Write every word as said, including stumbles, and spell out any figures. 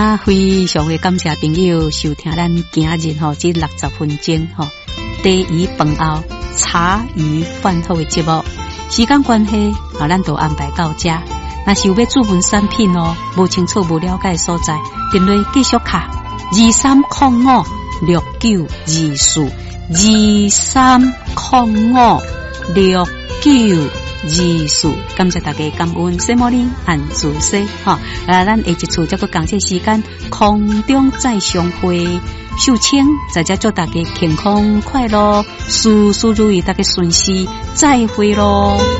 啊，非常的感谢朋友收听咱今日吼这六十分钟吼第一饭后茶余饭后的节目。时间关系啊，咱就安排到这。若是有要注文产品哦，无清楚无了解的所在，电话继续卡二三零五六九二四二三零五六九二四。感谢大家感恩，谢莫林按自西哈。啊，咱下一次这个讲这时间空中再相会。秀清在这祝大家健康快乐，事事如意，大家顺心，再会咯。